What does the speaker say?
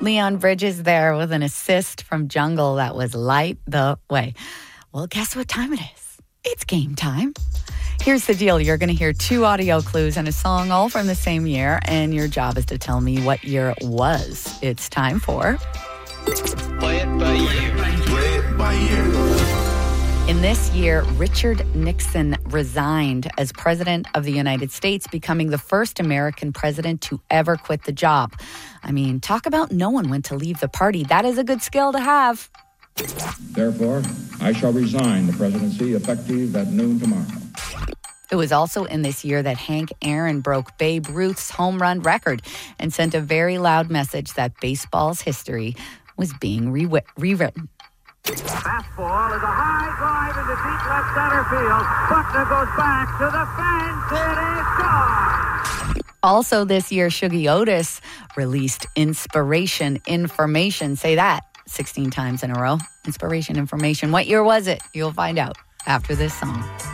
Leon Bridges there with an assist from Jungle that was light the way. Well, guess what time it is? It's game time. Here's the deal. You're going to hear 2 audio clues and a song all from the same year, and your job is to tell me what year it was. It's time for... Play it by ear. Play it by ear. In this year, Richard Nixon resigned as president of the United States, becoming the first American president to ever quit the job. I mean, talk about no one went to leave the party. That is a good skill to have. Therefore, I shall resign the presidency effective at noon tomorrow. It was also in this year that Hank Aaron broke Babe Ruth's home run record and sent a very loud message that baseball's history was being rewritten. Fastball is a high drive into deep left center field. Buckner goes back to the fence. It is gone. Also this year, Shuggie Otis released Inspiration Information. Say that 16 times in a row. Inspiration Information. What year was it? You'll find out after this song.